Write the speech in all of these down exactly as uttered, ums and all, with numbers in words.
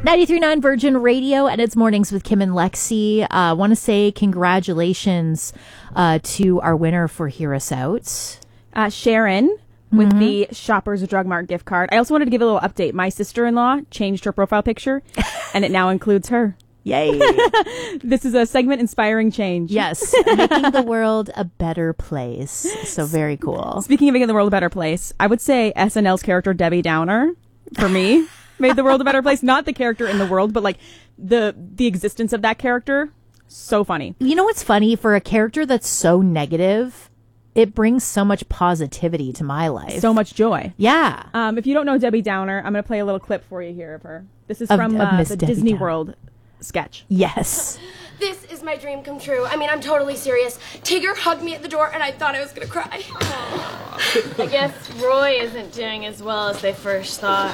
ninety-three point nine Virgin Radio, and it's Mornings with Kim and Lexi. I uh, want to say congratulations uh, to our winner for Hear Us Out. Uh, Sharon with mm-hmm. the Shoppers Drug Mart gift card. I also wanted to give a little update. My sister-in-law changed her profile picture, and it now includes her. Yay. This is a segment inspiring change. Yes, making the world a better place. So very cool. Speaking of making the world a better place, I would say S N L's character Debbie Downer, for me, made the world a better place. Not the character in the world, but like the the existence of that character. So funny. You know what's funny? For a character that's so negative, it brings so much positivity to my life. So much joy. Yeah. Um, if you don't know Debbie Downer, I'm going to play a little clip for you here of her. This is Of- from of uh, Miss the Debbie Disney Downer. World sketch. Yes. This is my dream come true. I mean, I'm totally serious. Tigger hugged me at the door, and I thought I was gonna cry. I guess Roy isn't doing as well as they first thought.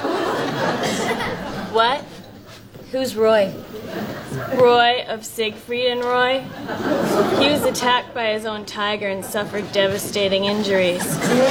What? Who's Roy? Roy of Siegfried and Roy. He was attacked by his own tiger and suffered devastating injuries.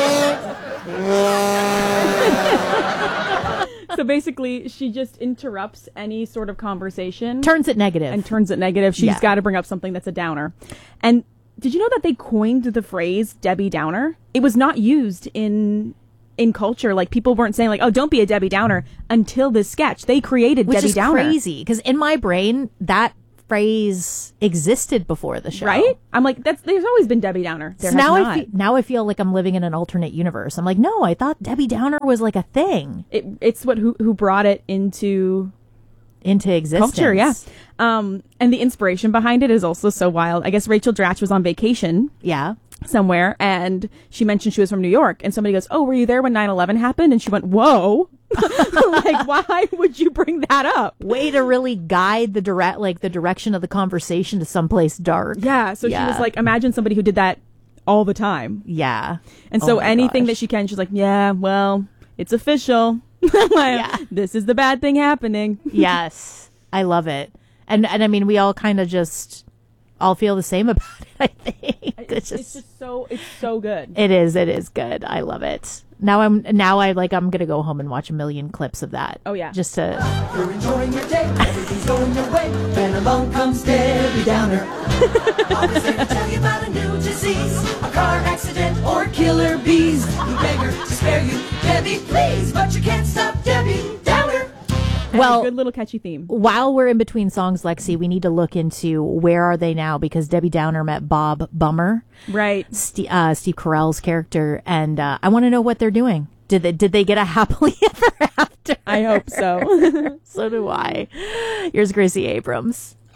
So basically, she just interrupts any sort of conversation. Turns it negative. And turns it negative. She's Yeah. got to bring up something that's a downer. And did you know that they coined the phrase Debbie Downer? It was not used in in culture. Like, people weren't saying, like, oh, don't be a Debbie Downer until this sketch. They created Which Debbie is Downer. crazy, because in my brain, that phrase existed before the show. Right? I'm like, that's there's always been Debbie Downer. There So has now not. I, fe- now I feel like I'm living in an alternate universe. I'm like, no, I thought Debbie Downer was like a thing. It, it's what who who brought it into into existence. culture, yeah. Um, and the inspiration behind it is also so wild. I guess Rachel Dratch was on vacation Yeah. somewhere, and she mentioned she was from New York, and somebody goes, oh, were you there when nine eleven happened? And she went, whoa. Like, why would you bring that up? Way to really guide the direct, like the direction of the conversation to someplace dark. Yeah, so Yeah. she was like, imagine somebody who did that all the time. Yeah. And Oh so my anything gosh. that she can, she's like, yeah, well, it's official. Like, Yeah. This is the bad thing happening. Yes. I love it. And, and I mean, we all kind of just all feel the same about it, I think. It's, it's just so, it's so good. It is. It is good. I love it. Now I'm now I like I'm gonna go home and watch a million clips of that. Oh, yeah. Just to You're enjoying your day, everything's going your way. Then along comes Debbie Downer. Always there to tell you about a new disease, a car accident, or killer bees. You beg her to spare you, Debbie, please, but you can't stop Debbie Downer. And well a good little catchy theme. while we're in between songs, Lexi, we need to look into where are they now, because Debbie Downer met Bob Bummer, Right. Steve, uh, Steve Carell's character, and uh, I want to know what they're doing. Did they did they get a happily ever after? I hope so. So do I. Here's Gracie Abrams.